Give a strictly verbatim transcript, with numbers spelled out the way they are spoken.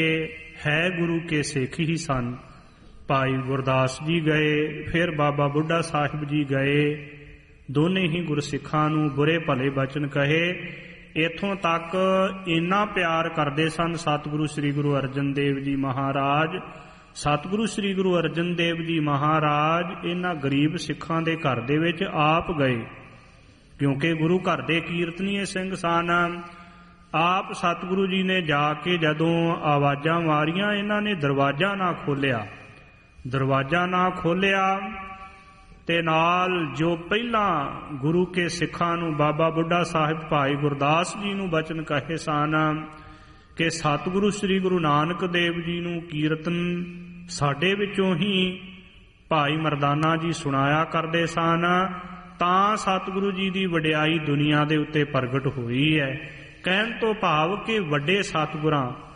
है गुरु के सिख ही सन। भाई गुरदास जी गए, फिर बाबा बुढ़ा साहिब जी गए। दोने ही गुरसिखां नूं बुरे भले बचन कहे। इथों तक इन्ना प्यार करते सन सतगुरु श्री गुरु अर्जन देव जी महाराज। सतगुरु श्री गुरु अर्जन देव जी महाराज इन्हां गरीब सिखां दे घर दे विच आप गए, क्योंकि गुरु घर दे कीर्तनीय सिंह सन। आप सतगुरु जी ने जाके जदों आवाज़ां मारियां, इन्हां ने दरवाजा ना खोलिया। दरवाजा ना खोलिया ते नाल जो पहला गुरु के सिखां नूं बाबा बुढ़ा साहिब भाई गुरदास जी नूं बचन कहे सन कि सतगुरु श्री गुरु नानक देव जी नूं कीरतन साडे विचों ही भाई मरदाना जी सुनाया करदे सन, तां सतगुरु जी दी वडियाई दुनिया दे उत्ते प्रगट होई है। कहण तो भाव कि वड्डे सतगुरां